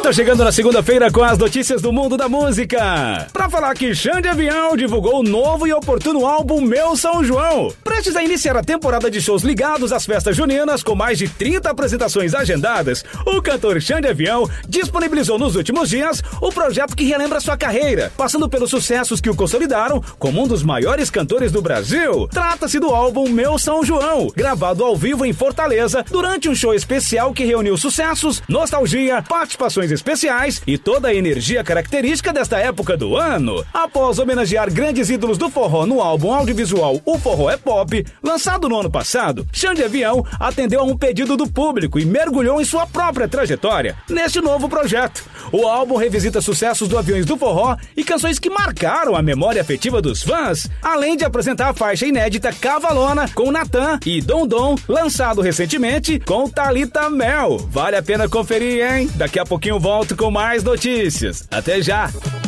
Tô chegando na segunda-feira com as notícias do mundo da música. Pra falar que Xande Avião divulgou o novo e oportuno álbum Meu São João. Prestes a iniciar a temporada de shows ligados às festas juninas, com mais de 30 apresentações agendadas, o cantor Xande Avião disponibilizou nos últimos dias o projeto que relembra sua carreira, passando pelos sucessos que o consolidaram como um dos maiores cantores do Brasil. Trata-se do álbum Meu São João, gravado ao vivo em Fortaleza, durante um show especial que reuniu sucessos, nostalgia, participações especiais e toda a energia característica desta época do ano. Após homenagear grandes ídolos do forró no álbum audiovisual O Forró é Pop, lançado no ano passado, Xande Avião atendeu a um pedido do público e mergulhou em sua própria trajetória neste novo projeto. O álbum revisita sucessos do Aviões do Forró e canções que marcaram a memória afetiva dos fãs, além de apresentar a faixa inédita Cavalona com Natan e Dom Dom, lançado recentemente com Thalita Mel. Vale a pena conferir, hein? Daqui a pouquinho volto com mais notícias. Até já!